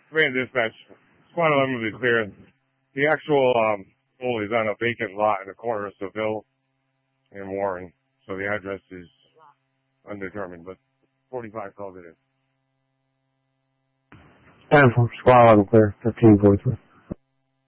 Command dispatch. Squad 11 will be clear. The actual hole is on a vacant lot in the corner of Seville and Warren, so the address is undetermined, but 45 called it in. And from Squad 11 clear, 1543.